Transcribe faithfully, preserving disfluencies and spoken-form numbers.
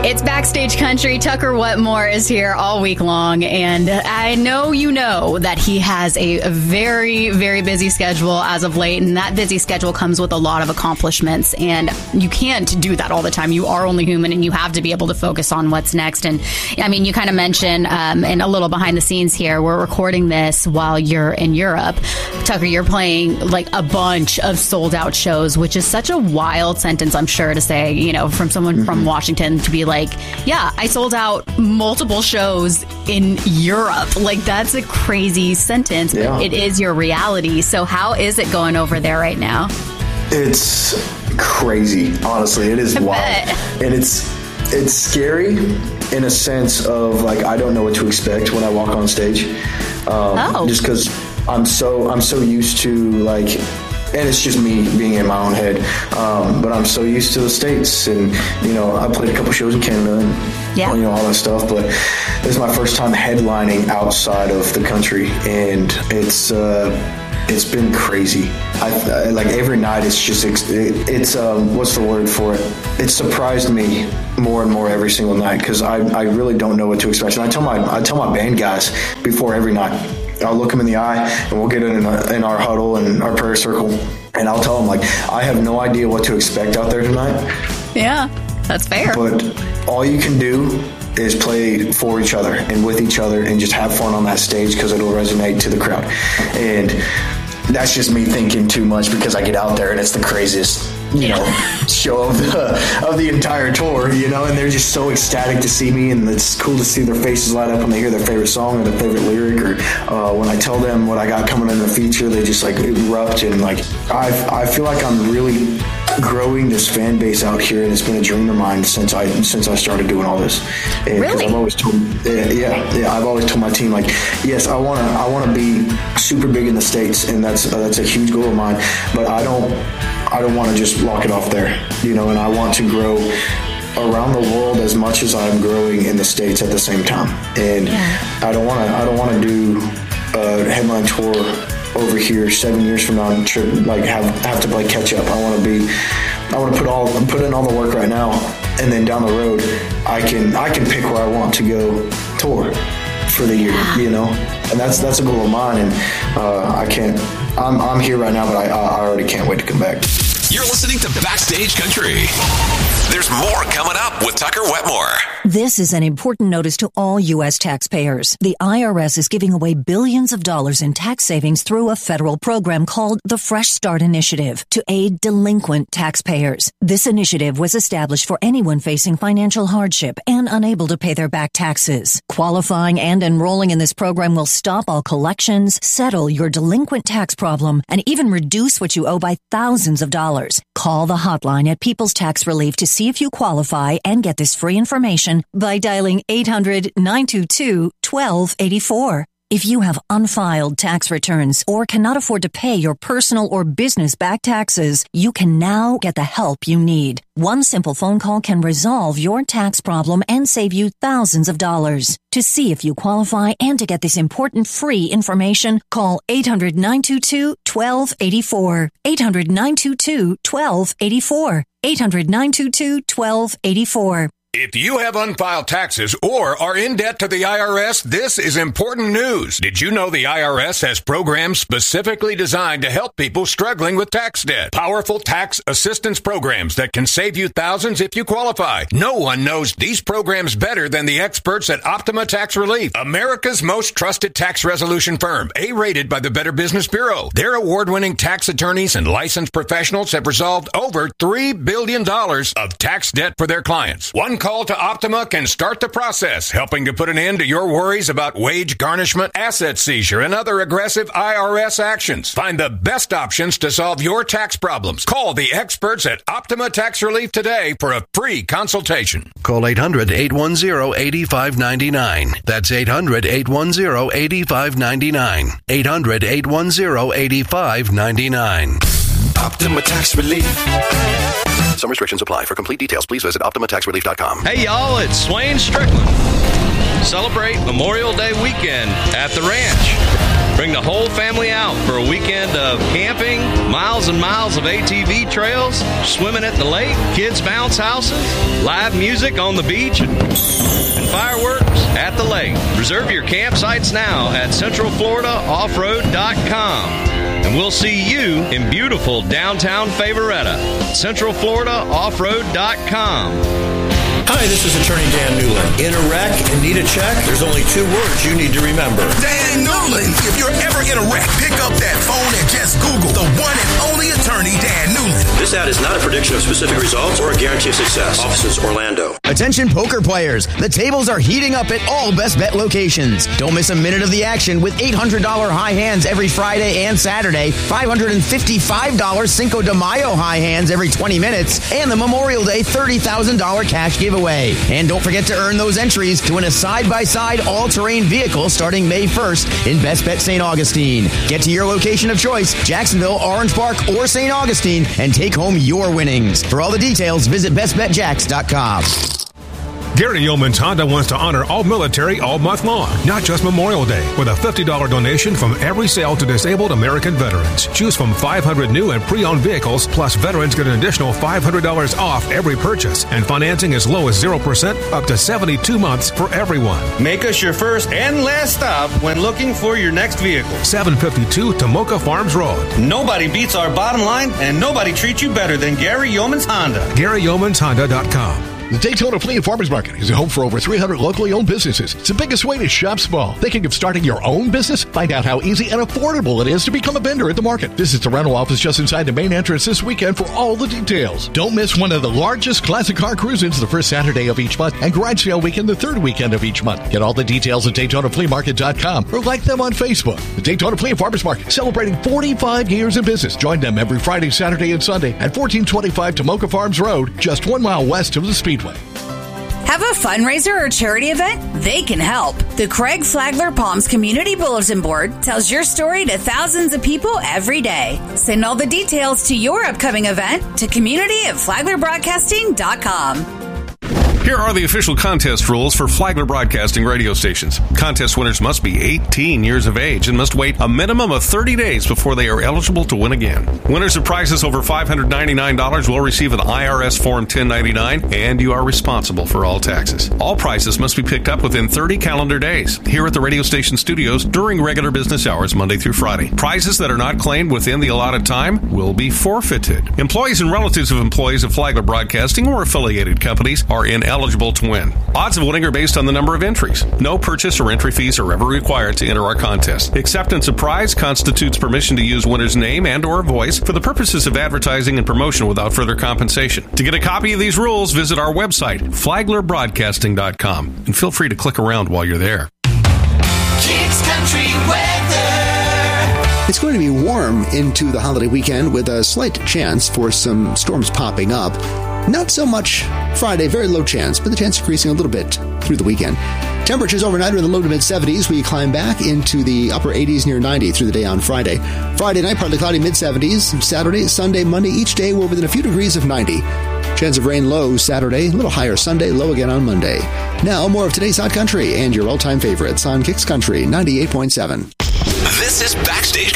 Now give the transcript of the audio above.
It's Backstage Country. Tucker Wetmore is here all week long, and I know you know that he has a very, very busy schedule as of late, and that busy schedule comes with a lot of accomplishments, and you can't do that all the time. You are only human, and you have to be able to focus on what's next. And I mean, you kind of mentioned, um, and a little behind the scenes here, we're recording this while you're in Europe. Tucker, you're playing like a bunch of sold out shows, which is such a wild sentence, I'm sure, to say, you know, from someone mm-hmm. from Washington to be like, Like, yeah, I sold out multiple shows in Europe. Like, that's a crazy sentence, but yeah. It is your reality. So how is it going over there right now? It's crazy, honestly. It is I wild. Bet. And it's it's scary in a sense of, like, I don't know what to expect when I walk on stage. Um, oh. Just because I'm so, I'm so used to, like... And it's just me being in my own head. Um, but I'm so used to the States. And, you know, I played a couple shows in Canada and, yeah. you know, all that stuff. But this is my first time headlining outside of the country. And it's uh, it's been crazy. I, I, like, every night it's just, it, it's, um, what's the word for it? It surprised me more and more every single night because I, I really don't know what to expect. And I tell my I tell my band guys before every night, I'll look them in the eye and we'll get in, a, in our huddle and our prayer circle. And I'll tell them, like, I have no idea what to expect out there tonight. Yeah, that's fair. But all you can do is play for each other and with each other and just have fun on that stage because it'll resonate to the crowd. And that's just me thinking too much because I get out there and it's the craziest, you know, show of the, of the entire tour, you know, and they're just so ecstatic to see me, and it's cool to see their faces light up when they hear their favorite song or their favorite lyric, or uh, when I tell them what I got coming in the feature, they just like erupt. And like, I I feel like I'm really growing this fan base out here, and it's been a dream of mine since I since I started doing all this. And really? I've always told, yeah, yeah, yeah, I've always told my team, like, yes, I want to I want to be super big in the States, and that's uh, that's a huge goal of mine, but I don't I don't want to just lock it off there, you know, and I want to grow around the world as much as I'm growing in the States at the same time. And yeah. I don't want to I don't want to do a headline tour over here seven years from now and trip, like have have to play catch up. I want to be I want to put all put in all the work right now, and then down the road I can I can pick where I want to go tour for the year, you know. And that's that's a goal of mine, and uh, I can't. I'm I'm here right now, but I I already can't wait to come back. You're listening to Backstage Country. There's more coming up with Tucker Wetmore. This is an important notice to all U S taxpayers. The I R S is giving away billions of dollars in tax savings through a federal program called the Fresh Start Initiative to aid delinquent taxpayers. This initiative was established for anyone facing financial hardship and unable to pay their back taxes. Qualifying and enrolling in this program will stop all collections, settle your delinquent tax problem, and even reduce what you owe by thousands of dollars. Call the hotline at People's Tax Relief to see if you qualify and get this free information by dialing eight hundred, nine two two, one two eight four. If you have unfiled tax returns or cannot afford to pay your personal or business back taxes, you can now get the help you need. One simple phone call can resolve your tax problem and save you thousands of dollars. To see if you qualify and to get this important free information, call eight hundred, nine two two, one two eight four. eight hundred, nine two two, one two eight four. eight hundred, nine two two, one two eight four. If you have unfiled taxes or are in debt to the I R S, this is important news. Did you know the I R S has programs specifically designed to help people struggling with tax debt? Powerful tax assistance programs that can save you thousands if you qualify. No one knows these programs better than the experts at Optima Tax Relief, America's most trusted tax resolution firm, A-rated by the Better Business Bureau. Their award-winning tax attorneys and licensed professionals have resolved over three billion dollars of tax debt for their clients. One call to Optima can start the process, helping to put an end to your worries about wage garnishment, asset seizure, and other aggressive I R S actions. Find the best options to solve your tax problems. Call the experts at Optima Tax Relief today for a free consultation. Call eight hundred, eight one zero, eight five nine nine. That's eight hundred, eight one zero, eight five nine nine. eight hundred, eight one zero, eight five nine nine. Optima Tax Relief. Some restrictions apply. For complete details, please visit Optima Tax Relief dot com. Hey, y'all, it's Swain Strickland. Celebrate Memorial Day weekend at the ranch. Bring the whole family out for a weekend of camping, miles and miles of A T V trails, swimming at the lake, kids' bounce houses, live music on the beach, and, and fireworks at the lake. Reserve your campsites now at Central Florida Off Road dot com. And we'll see you in beautiful downtown Favoretta. Central Florida Off Road dot com. Hi, this is Attorney Dan Newland. In a wreck and need a check? There's only two words you need to remember. Dan Newland. If you're ever in a wreck, pick up that phone and just Google the one and only attorney, Dan Newland. This ad is not a prediction of specific results or a guarantee of success. Offices Orlando. Attention poker players. The tables are heating up at all Best Bet locations. Don't miss a minute of the action with eight hundred dollars high hands every Friday and Saturday, five hundred fifty-five dollars Cinco de Mayo high hands every twenty minutes, and the Memorial Day thirty thousand dollars cash giveaway. And don't forget to earn those entries to win a side-by-side all-terrain vehicle starting May first in Best Bet Saint Augustine. Get to your location of choice, Jacksonville, Orange Park, or Saint Augustine, and take home your winnings. For all the details, visit best bet jacks dot com. Gary Yeoman's Honda wants to honor all military all month long, not just Memorial Day, with a fifty dollars donation from every sale to disabled American veterans. Choose from five hundred new and pre-owned vehicles, plus veterans get an additional five hundred dollars off every purchase, and financing as low as zero percent up to seventy-two months for everyone. Make us your first and last stop when looking for your next vehicle. seven fifty-two Tomoka Farms Road. Nobody beats our bottom line, and nobody treats you better than Gary Yeoman's Honda. Gary Yeomans Honda dot com. The Daytona Flea and Farmers Market is a home for over three hundred locally owned businesses. It's the biggest way to shop small. Thinking of starting your own business? Find out how easy and affordable it is to become a vendor at the market. Visit the rental office just inside the main entrance this weekend for all the details. Don't miss one of the largest classic car cruise-ins the first Saturday of each month and garage sale weekend the third weekend of each month. Get all the details at Daytona Flea Market dot com or like them on Facebook. The Daytona Flea and Farmers Market, celebrating forty-five years in business. Join them every Friday, Saturday, and Sunday at fourteen twenty-five Tomoka Farms Road, just one mile west of the Speedway. Have a fundraiser or charity event? They can help. The Craig Flagler Palms Community Bulletin Board tells your story to thousands of people every day. Send all the details to your upcoming event to community at flagler broadcasting dot com. Here are the official contest rules for Flagler Broadcasting radio stations. Contest winners must be eighteen years of age and must wait a minimum of thirty days before they are eligible to win again. Winners of prizes over five hundred ninety-nine dollars will receive an I R S Form ten ninety-nine, and you are responsible for all taxes. All prizes must be picked up within thirty calendar days here at the radio station studios during regular business hours Monday through Friday. Prizes that are not claimed within the allotted time will be forfeited. Employees and relatives of employees of Flagler Broadcasting or affiliated companies are ineligible eligible to win. Odds of winning are based on the number of entries. No purchase or entry fees are ever required to enter our contest. Acceptance of prize constitutes permission to use winner's name and or voice for the purposes of advertising and promotion without further compensation. To get a copy of these rules, visit our website, flagler broadcasting dot com, and feel free to click around while you're there. Kicks Country Weather. It's going to be warm into the holiday weekend with a slight chance for some storms popping up. Not so much Friday, very low chance, but the chance increasing a little bit through the weekend. Temperatures overnight are in the low to mid seventies. We climb back into the upper eighties, near ninety through the day on Friday. Friday night, partly cloudy, mid seventies. Saturday, Sunday, Monday, each day we're within a few degrees of ninety. Chance of rain low Saturday, a little higher Sunday, low again on Monday. Now, more of today's Hot Country and your all-time favorites on Kicks Country ninety-eight point seven. This is Backstage